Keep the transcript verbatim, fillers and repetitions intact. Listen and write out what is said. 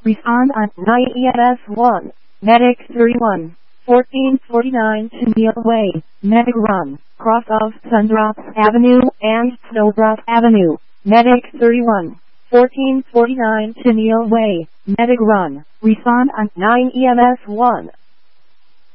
Respond on nine E M S one. Medic thirty-one. fourteen forty-nine Tennille Way, Medic Run, cross of Sundrop Avenue and Snowdrop Avenue. Medic thirty-one. fourteen forty-nine Tennille Way, Medic Run. Respond on nine E M S one.